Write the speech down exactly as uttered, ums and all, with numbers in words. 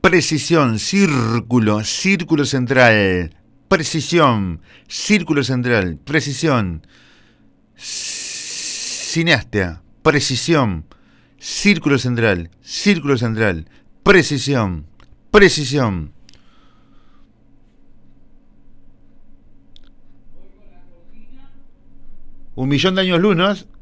Precisión, círculo, círculo central. Precisión, círculo central, precisión. Cineastia, precisión, círculo central, círculo central, precisión, precisión. Un millón de años lunas.